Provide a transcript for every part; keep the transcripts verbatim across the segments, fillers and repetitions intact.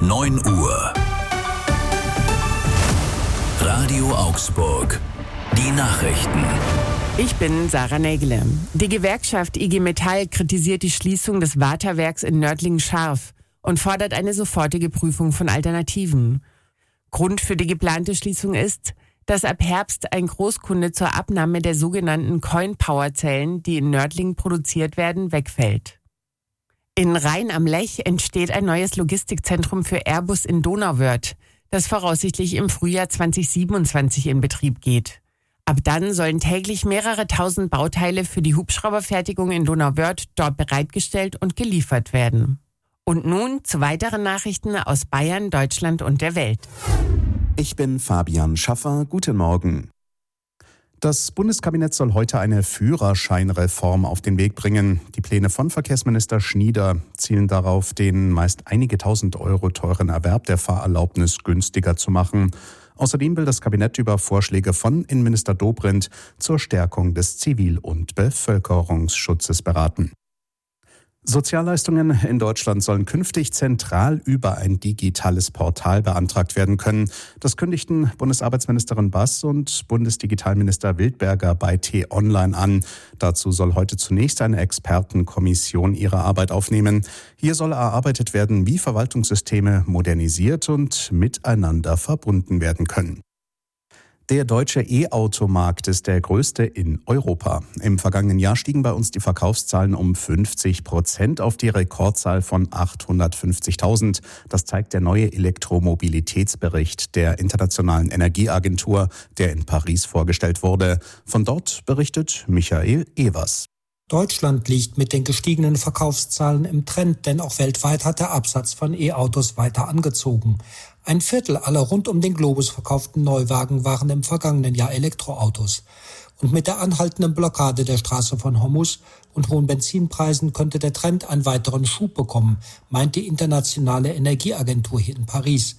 neun Uhr. Radio Augsburg. Die Nachrichten. Ich bin Sarah Nägele. Die Gewerkschaft I G Metall kritisiert die Schließung des Waterwerks in Nördlingen scharf und fordert eine sofortige Prüfung von Alternativen. Grund für die geplante Schließung ist, dass ab Herbst ein Großkunde zur Abnahme der sogenannten Coin-Power-Zellen, die in Nördlingen produziert werden, wegfällt. In Rhein am Lech entsteht ein neues Logistikzentrum für Airbus in Donauwörth, das voraussichtlich im Frühjahr zwanzig siebenundzwanzig in Betrieb geht. Ab dann sollen täglich mehrere tausend Bauteile für die Hubschrauberfertigung in Donauwörth dort bereitgestellt und geliefert werden. Und nun zu weiteren Nachrichten aus Bayern, Deutschland und der Welt. Ich bin Fabian Schaffer. Guten Morgen. Das Bundeskabinett soll heute eine Führerscheinreform auf den Weg bringen. Die Pläne von Verkehrsminister Schnieder zielen darauf, den meist einige tausend Euro teuren Erwerb der Fahrerlaubnis günstiger zu machen. Außerdem will das Kabinett über Vorschläge von Innenminister Dobrindt zur Stärkung des Zivil- und Bevölkerungsschutzes beraten. Sozialleistungen in Deutschland sollen künftig zentral über ein digitales Portal beantragt werden können. Das kündigten Bundesarbeitsministerin Bass und Bundesdigitalminister Wildberger bei T-Online an. Dazu soll heute zunächst eine Expertenkommission ihre Arbeit aufnehmen. Hier soll erarbeitet werden, wie Verwaltungssysteme modernisiert und miteinander verbunden werden können. Der deutsche E-Auto-Markt ist der größte in Europa. Im vergangenen Jahr stiegen bei uns die Verkaufszahlen um fünfzig Prozent auf die Rekordzahl von achthundertfünfzigtausend. Das zeigt der neue Elektromobilitätsbericht der Internationalen Energieagentur, der in Paris vorgestellt wurde. Von dort berichtet Michael Evers. Deutschland liegt mit den gestiegenen Verkaufszahlen im Trend, denn auch weltweit hat der Absatz von E-Autos weiter angezogen. Ein Viertel aller rund um den Globus verkauften Neuwagen waren im vergangenen Jahr Elektroautos. Und mit der anhaltenden Blockade der Straße von Hormuz und hohen Benzinpreisen könnte der Trend einen weiteren Schub bekommen, meint die Internationale Energieagentur hier in Paris.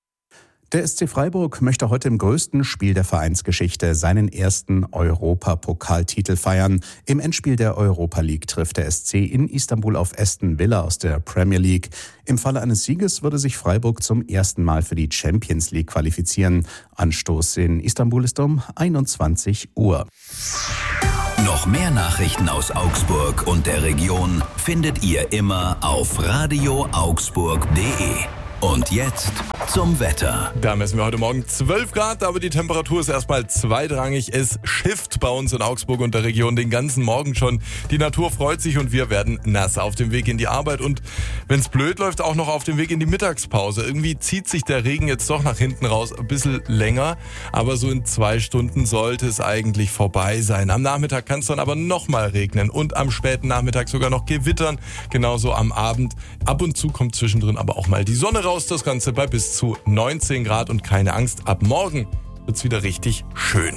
Der S C Freiburg möchte heute im größten Spiel der Vereinsgeschichte seinen ersten Europapokaltitel feiern. Im Endspiel der Europa League trifft der S C in Istanbul auf Aston Villa aus der Premier League. Im Falle eines Sieges würde sich Freiburg zum ersten Mal für die Champions League qualifizieren. Anstoß in Istanbul ist um einundzwanzig Uhr. Noch mehr Nachrichten aus Augsburg und der Region findet ihr immer auf radio augsburg punkt de. Und jetzt zum Wetter. Da messen wir heute Morgen zwölf Grad, aber die Temperatur ist erstmal zweitrangig. Es schifft bei uns in Augsburg und der Region den ganzen Morgen schon. Die Natur freut sich und wir werden nass auf dem Weg in die Arbeit und wenn es blöd läuft, auch noch auf dem Weg in die Mittagspause. Irgendwie zieht sich der Regen jetzt doch nach hinten raus ein bisschen länger, aber so in zwei Stunden sollte es eigentlich vorbei sein. Am Nachmittag kann es dann aber nochmal regnen und am späten Nachmittag sogar noch gewittern. Genauso am Abend. Ab und zu kommt zwischendrin aber auch mal die Sonne raus. Das Ganze bei bis zu neunzehn Grad und keine Angst, ab morgen wird's wieder richtig schön.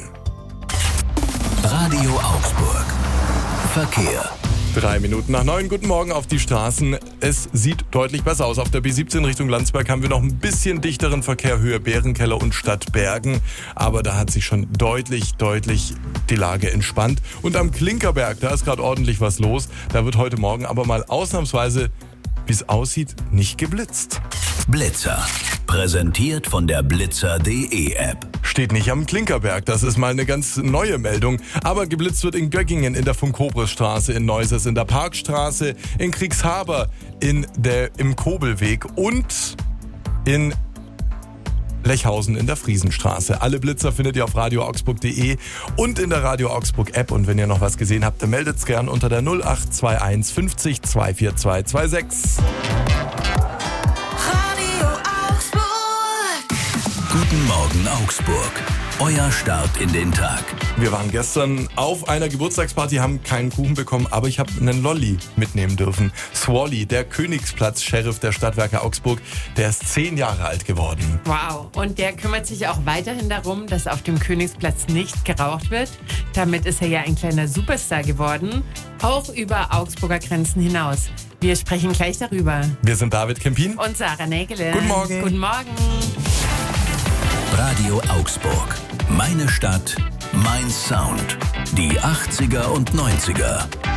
Radio Augsburg. Verkehr. Drei Minuten nach neun. Guten Morgen auf die Straßen. Es sieht deutlich besser aus. Auf der B siebzehn Richtung Landsberg haben wir noch ein bisschen dichteren Verkehr, Höhe Bärenkeller und Stadt Bergen. Aber da hat sich schon deutlich, deutlich die Lage entspannt. Und am Klinkerberg, da ist gerade ordentlich was los. Da wird heute Morgen aber mal ausnahmsweise, wie es aussieht, nicht geblitzt. Blitzer. Präsentiert von der blitzer punkt de App. Steht nicht am Klinkerberg, das ist mal eine ganz neue Meldung. Aber geblitzt wird in Göggingen, in der Funkobrisstraße, in Neuses, in der Parkstraße, in Kriegshaber, in der, im Kobelweg und in Lechhausen in der Friesenstraße. Alle Blitzer findet ihr auf radio augsburg punkt de und in der Radio Augsburg App. Und wenn ihr noch was gesehen habt, dann meldet's gern unter der null acht zwei eins fünfzig zwei vier zwei zwei sechs. Guten Morgen Augsburg. Euer Start in den Tag. Wir waren gestern auf einer Geburtstagsparty, haben keinen Kuchen bekommen, aber ich habe einen Lolli mitnehmen dürfen. Swally, der Königsplatz-Sheriff der Stadtwerke Augsburg, der ist zehn Jahre alt geworden. Wow, und der kümmert sich auch weiterhin darum, dass auf dem Königsplatz nicht geraucht wird. Damit ist er ja ein kleiner Superstar geworden, auch über Augsburger Grenzen hinaus. Wir sprechen gleich darüber. Wir sind David Kempin und Sarah Nägele. Guten Morgen. Guten Morgen. Radio Augsburg. Meine Stadt, mein Sound. Die achtziger und neunziger.